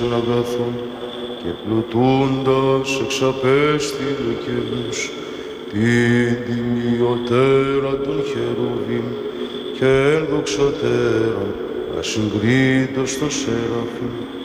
τον αγαθόν και πλουτούντας εξαπέστειλε καιρούς την τιμιωτέρα των χερουβίμ και ενδοξωτέρα ασυγκρίτως το σεραφείμ.